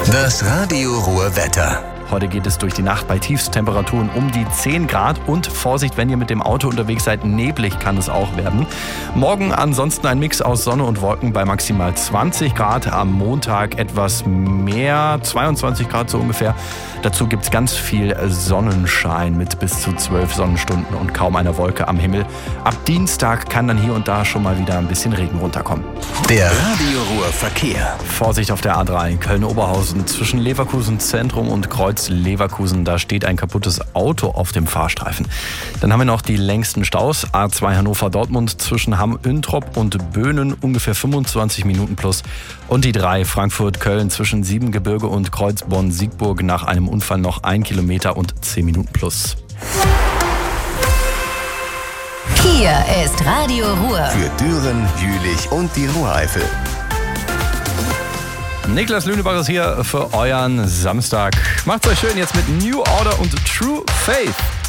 Das Radio Ruhr Wetter. Heute geht es durch die Nacht bei Tiefstemperaturen um die 10 Grad und Vorsicht, wenn ihr mit dem Auto unterwegs seid, neblig kann es auch werden. Morgen ansonsten ein Mix aus Sonne und Wolken bei maximal 20 Grad. Am Montag etwas mehr, 22 Grad so ungefähr. Dazu gibt es ganz viel Sonnenschein mit bis zu 12 Sonnenstunden und kaum einer Wolke am Himmel. Ab Dienstag kann dann hier und da schon mal wieder ein bisschen Regen runterkommen. Der Radio Ruhr Verkehr. Vorsicht auf der A3 Köln-Oberhausen zwischen Leverkusen Zentrum und Kreuz Leverkusen. Da steht ein kaputtes Auto auf dem Fahrstreifen. Dann haben wir noch die längsten Staus. A2 Hannover-Dortmund zwischen Hamm-Üntrop und Böhnen ungefähr 25 Minuten plus. Und die 3 Frankfurt-Köln zwischen Siebengebirge und Kreuz Bonn-Siegburg nach einem Unfall noch 1 Kilometer und 10 Minuten plus. Hier ist Radio Ruhr. Für Düren, Jülich und die Ruhreifel. Niklas Lünebach ist hier für euren Samstag. Macht's euch schön jetzt mit New Order und True Faith.